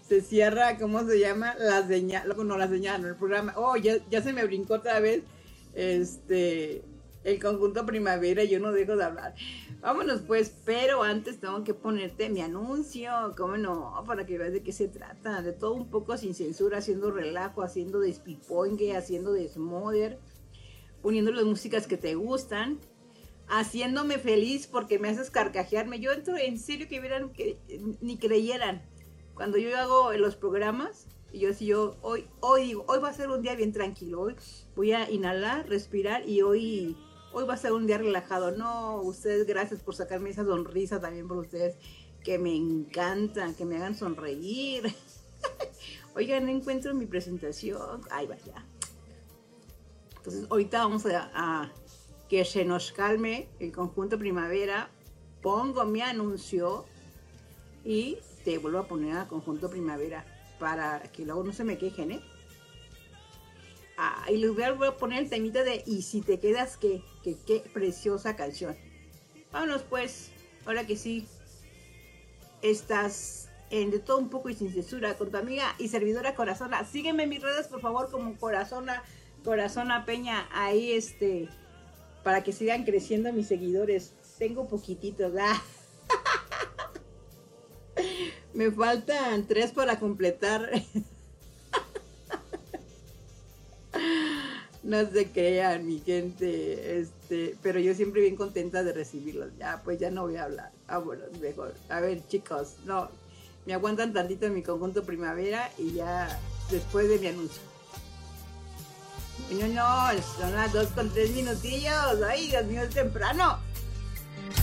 se cierra, ¿cómo se llama? La señal, no la señal, no el programa. Oh, ya se me brincó otra vez el conjunto Primavera, yo no dejo de hablar. Vámonos pues, pero antes tengo que ponerte mi anuncio, ¿cómo no? Para que veas de qué se trata, de todo un poco sin censura, haciendo relajo, haciendo despipongue, haciendo desmoder, poniendo las músicas que te gustan, haciéndome feliz porque me haces carcajearme. Yo entro en serio que vieran, que ni creyeran. Cuando yo hago los programas, hoy va a ser un día bien tranquilo, hoy voy a inhalar, respirar y hoy va a ser un día relajado. No, ustedes, gracias por sacarme esa sonrisa también por ustedes, que me encantan, que me hagan sonreír. Oigan, no encuentro mi presentación. Ay, vaya. Entonces, ahorita vamos a que se nos calme el conjunto Primavera. Pongo mi anuncio y te vuelvo a poner al conjunto Primavera para que luego no se me quejen, ¿eh? Y les voy a poner el temita de Y si te quedas, qué preciosa canción. Vámonos pues, ahora que sí, estás en De Todo Un Poco y Sin Censura con tu amiga y servidora Corazona. Sígueme en mis redes, por favor, como Corazona Peña, ahí para que sigan creciendo mis seguidores. Tengo poquititos, ¿verdad? Me faltan 3 para completar. No se crean, mi gente, pero yo siempre bien contenta de recibirlos. Ya, pues ya no voy a hablar. Bueno, mejor. A ver, chicos, no, me aguantan tantito en mi conjunto Primavera y ya después de mi anuncio. No, son las 2:03. Ay, Dios mío, es temprano.